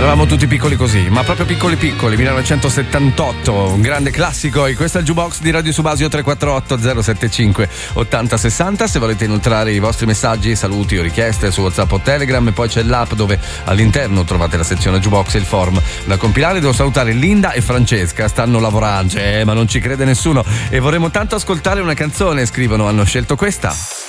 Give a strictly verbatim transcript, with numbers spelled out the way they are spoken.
eravamo tutti piccoli così, ma proprio piccoli piccoli, millenovecentosettantotto, un grande classico. E questo è il Jukebox di Radio Subasio. Tre quattro otto zero sette cinque otto zero sei zero. Se volete inoltrare i vostri messaggi, saluti o richieste su WhatsApp o Telegram, e poi c'è l'app dove all'interno trovate la sezione Jukebox e il form da compilare. Devo salutare Linda e Francesca, stanno lavorando, eh, ma non ci crede nessuno, e vorremmo tanto ascoltare una canzone, scrivono, hanno scelto questa.